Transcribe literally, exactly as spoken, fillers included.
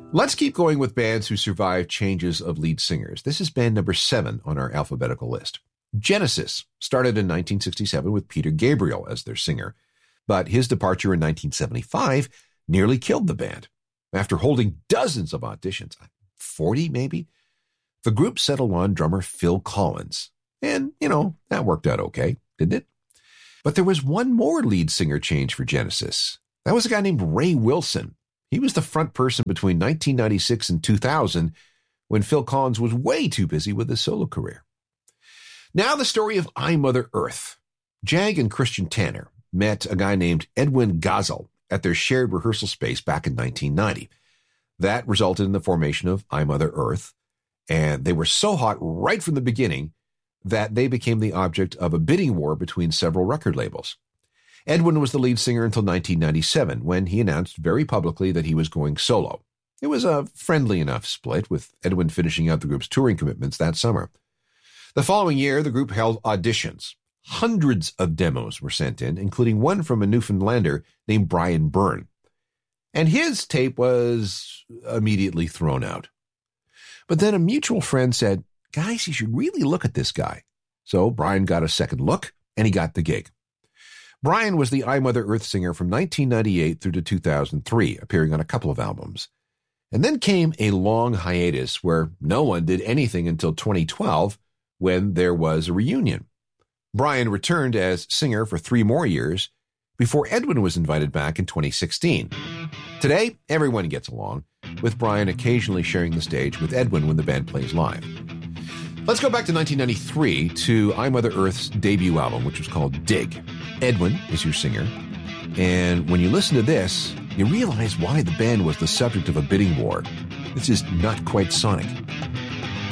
Let's keep going with bands who survived changes of lead singers. This is band number seven on our alphabetical list. Genesis started in nineteen sixty-seven with Peter Gabriel as their singer, but his departure in nineteen seventy-five nearly killed the band. After holding dozens of auditions, forty maybe, the group settled on drummer Phil Collins. And, you know, that worked out okay, didn't it? But there was one more lead singer change for Genesis. That was a guy named Ray Wilson. He was the front person between nineteen ninety-six and two thousand when Phil Collins was way too busy with his solo career. Now the story of I, Mother Earth. Jag and Christian Tanner met a guy named Edwin Gazel at their shared rehearsal space back in nineteen ninety. That resulted in the formation of I, Mother Earth, and they were so hot right from the beginning that they became the object of a bidding war between several record labels. Edwin was the lead singer until nineteen ninety-seven, when he announced very publicly that he was going solo. It was a friendly enough split, with Edwin finishing out the group's touring commitments that summer. The following year, the group held auditions. Hundreds of demos were sent in, including one from a Newfoundlander named Brian Byrne. And his tape was immediately thrown out. But then a mutual friend said, guys, you should really look at this guy. So Brian got a second look, and he got the gig. Brian was the I, Mother Earth singer from nineteen ninety-eight through to two thousand three, appearing on a couple of albums. And then came a long hiatus where no one did anything until twenty twelve, when there was a reunion. Brian returned as singer for three more years before Edwin was invited back in twenty sixteen. Today, everyone gets along, with Brian occasionally sharing the stage with Edwin when the band plays live. Let's go back to nineteen ninety-three to I, Mother Earth's debut album, which was called Dig. Edwin is your singer, and when you listen to this, you realize why the band was the subject of a bidding war. This is not quite Sonic.